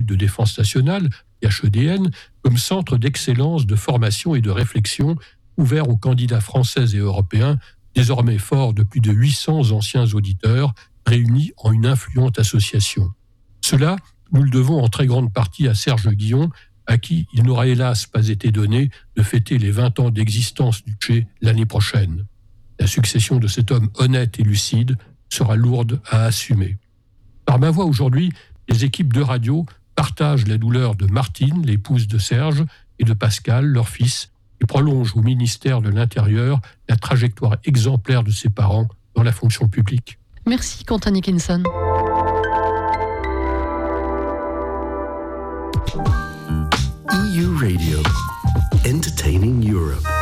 de défense nationale, IHEDN, comme centre d'excellence de formation et de réflexion ouvert aux candidats français et européens, désormais fort de plus de 800 anciens auditeurs réunis en une influente association. Cela, nous le devons en très grande partie à Serge Guillon, à qui il n'aura hélas pas été donné de fêter les 20 ans d'existence du CHE l'année prochaine. La succession de cet homme honnête et lucide sera lourde à assumer. Par ma voix aujourd'hui, les équipes de radio partagent la douleur de Martine, l'épouse de Serge, et de Pascal, leur fils, et prolongent au ministère de l'Intérieur la trajectoire exemplaire de ses parents dans la fonction publique. Merci Quentin Nickinson. EU Radio, entertaining Europe.